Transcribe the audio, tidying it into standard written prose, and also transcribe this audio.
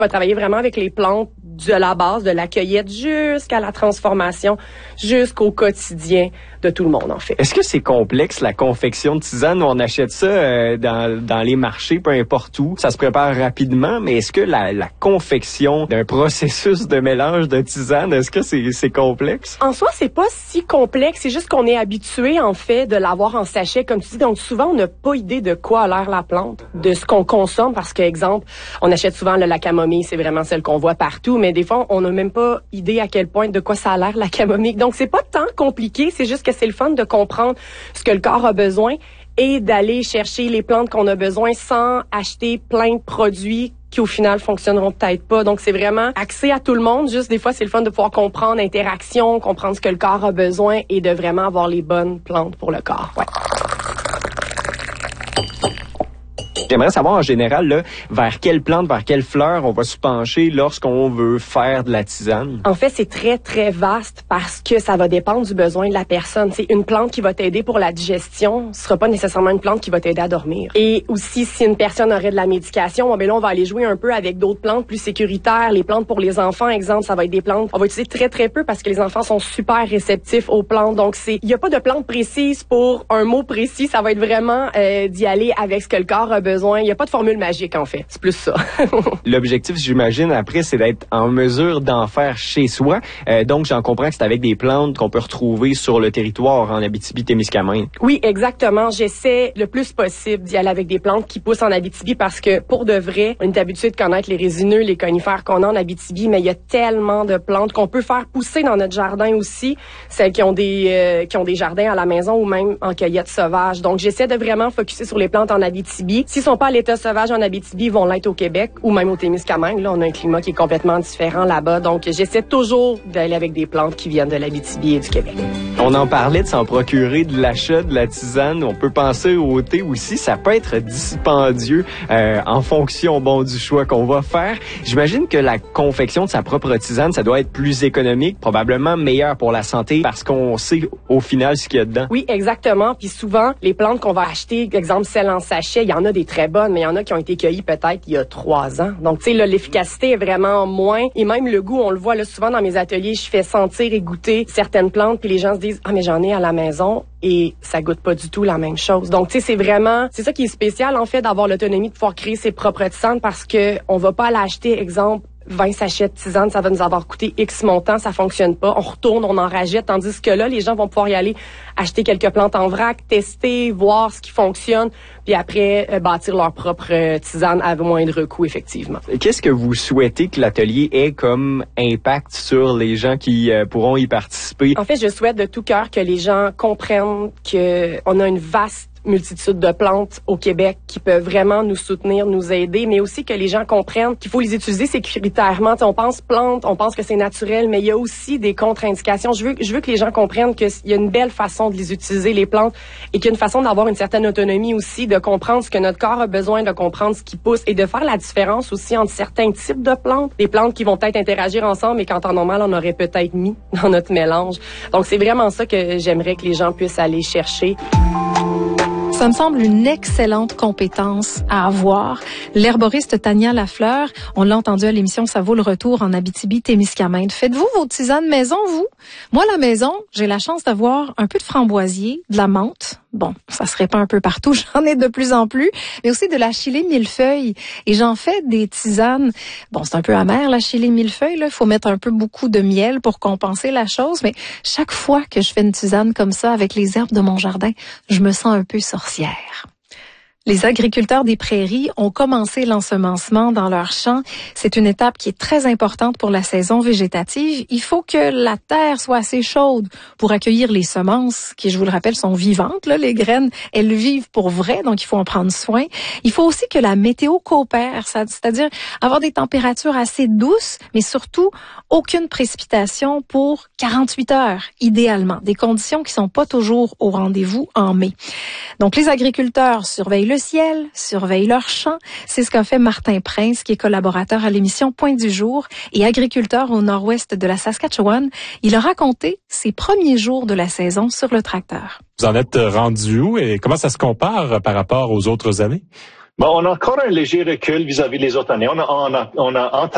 va travailler vraiment avec les plantes de la base, de la cueillette jusqu'à la transformation, jusqu'au quotidien de tout le monde, en fait. Est-ce que c'est complexe, la confection de tisane? On achète ça dans les marchés, peu importe où. Ça se prépare rapidement, mais est-ce que la confection d'un processus de mélange de tisane, est-ce que c'est complexe? En soi, c'est pas si complexe. C'est juste qu'on est habitué, en fait, de l'avoir en sachet, comme tu dis. Donc, souvent, on n'a pas idée de quoi a l'air la plante, de ce qu'on consomme, parce que, exemple, on achète souvent la camomille, c'est vraiment celle qu'on voit partout, mais des fois, on n'a même pas idée à quel point de quoi ça a l'air la camomille. Donc, c'est pas tant compliqué, c'est juste que c'est le fun de comprendre ce que le corps a besoin et d'aller chercher les plantes qu'on a besoin sans acheter plein de produits qui au final fonctionneront peut-être pas. Donc c'est vraiment axé à tout le monde. Juste des fois c'est le fun de pouvoir comprendre l'interaction, comprendre ce que le corps a besoin et de vraiment avoir les bonnes plantes pour le corps. Ouais. J'aimerais savoir en général là, vers quelle plante, vers quelle fleur on va se pencher lorsqu'on veut faire de la tisane. En fait, c'est très, très vaste parce que ça va dépendre du besoin de la personne. C'est une plante qui va t'aider pour la digestion, ce sera pas nécessairement une plante qui va t'aider à dormir. Et aussi, si une personne aurait de la médication, ben là, on va aller jouer un peu avec d'autres plantes plus sécuritaires. Les plantes pour les enfants, exemple, ça va être des plantes. On va utiliser très, très peu parce que les enfants sont super réceptifs aux plantes. Donc, il y a pas de plante précise pour un mot précis. Ça va être vraiment d'y aller avec ce que le corps a besoin. Il n'y a pas de formule magique, en fait. C'est plus ça. L'objectif, j'imagine, après, c'est d'être en mesure d'en faire chez soi. Donc, j'en comprends que c'est avec des plantes qu'on peut retrouver sur le territoire en Abitibi-Témiscamingue. Oui, exactement. J'essaie le plus possible d'y aller avec des plantes qui poussent en Abitibi parce que, pour de vrai, on est habitué de connaître les résineux, les conifères qu'on a en Abitibi, mais il y a tellement de plantes qu'on peut faire pousser dans notre jardin aussi, celles qui ont des jardins à la maison ou même en cueillette sauvage. Donc, j'essaie de vraiment focusser sur les plantes en Abitibi. S'ils sont pas à l'état sauvage en Abitibi, ils vont l'être au Québec ou même au Témiscamingue. Là, on a un climat qui est complètement différent là-bas. Donc, j'essaie toujours d'aller avec des plantes qui viennent de l'Abitibi et du Québec. On en parlait de s'en procurer de l'achat de la tisane. On peut penser au thé aussi. Ça peut être dispendieux en fonction du choix qu'on va faire. J'imagine que la confection de sa propre tisane, ça doit être plus économique, probablement meilleur pour la santé parce qu'on sait au final ce qu'il y a dedans. Oui, exactement. Puis souvent, les plantes qu'on va acheter, exemple celles en sachet, il y en a des très bonnes, mais il y en a qui ont été cueillies peut-être il y a 3 ans. Donc, tu sais, là, l'efficacité est vraiment moins. Et même le goût, on le voit là souvent dans mes ateliers, je fais sentir et goûter certaines plantes, puis les gens se disent « Ah, mais j'en ai à la maison ». Et ça goûte pas du tout la même chose. Donc, tu sais, c'est ça qui est spécial, en fait, d'avoir l'autonomie de pouvoir créer ses propres tisanes parce que on va pas l'acheter, exemple, 20 sachets de tisane, ça va nous avoir coûté X montant, ça fonctionne pas. On retourne, on en rachète, tandis que là, les gens vont pouvoir y aller acheter quelques plantes en vrac, tester, voir ce qui fonctionne, puis après, bâtir leur propre tisane à moindre coût, effectivement. Qu'est-ce que vous souhaitez que l'atelier ait comme impact sur les gens qui pourront y participer? En fait, je souhaite de tout cœur que les gens comprennent qu'on a une vaste multitude de plantes au Québec qui peuvent vraiment nous soutenir, nous aider, mais aussi que les gens comprennent qu'il faut les utiliser sécuritairement. T'sais, on pense plantes, on pense que c'est naturel, mais il y a aussi des contre-indications. Je veux que les gens comprennent qu'il y a une belle façon de les utiliser, les plantes, et qu'il y a une façon d'avoir une certaine autonomie aussi, de comprendre ce que notre corps a besoin, de comprendre ce qui pousse et de faire la différence aussi entre certains types de plantes, des plantes qui vont peut-être interagir ensemble, mais qu'en temps normal, on aurait peut-être mis dans notre mélange. Donc, c'est vraiment ça que j'aimerais que les gens puissent aller chercher. Ça me semble une excellente compétence à avoir. L'herboriste Tania Lafleur, on l'a entendu à l'émission Ça vaut le retour en Abitibi-Témiscamingue. Faites-vous vos tisanes maison, vous? Moi, à la maison, j'ai la chance d'avoir un peu de framboisier, de la menthe. Bon, ça se répand un peu partout, j'en ai de plus en plus, mais aussi de la chili millefeuille. Et j'en fais des tisanes. Bon, c'est un peu amer, la chili millefeuille, là. Il faut mettre un peu beaucoup de miel pour compenser la chose, mais chaque fois que je fais une tisane comme ça avec les herbes de mon jardin, je me sens un peu sorcière. Les agriculteurs des prairies ont commencé l'ensemencement dans leurs champs. C'est une étape qui est très importante pour la saison végétative. Il faut que la terre soit assez chaude pour accueillir les semences, qui, je vous le rappelle, sont vivantes. Là, les graines, elles vivent pour vrai, donc il faut en prendre soin. Il faut aussi que la météo coopère, c'est-à-dire avoir des températures assez douces, mais surtout aucune précipitation pour 48 heures, idéalement. Des conditions qui sont pas toujours au rendez-vous en mai. Donc, les agriculteurs surveillent le ciel, surveillent leurs champs. C'est ce qu'a fait Martin Prince, qui est collaborateur à l'émission Point du jour et agriculteur au nord-ouest de la Saskatchewan. Il a raconté ses premiers jours de la saison sur le tracteur. Vous en êtes rendu où et comment ça se compare par rapport aux autres années? Bon, on a encore un léger recul vis-à-vis des autres années. On a entamé